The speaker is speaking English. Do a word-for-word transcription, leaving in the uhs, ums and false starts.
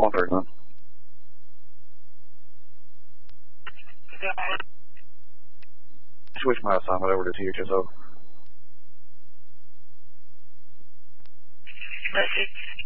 one thirty-nine. Switch my assignment over to T H S O.